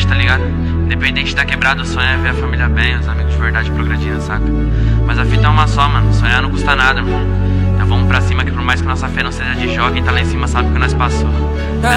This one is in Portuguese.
tá ligado? Independente de tá quebrado, o sonho é ver a família bem, os amigos de verdade progredindo, saca? Mas a fita é uma só, mano, sonhar não custa nada, mano. Então vamos pra cima que por mais que nossa fé não seja de jogo, quem tá lá em cima sabe o que nós passou.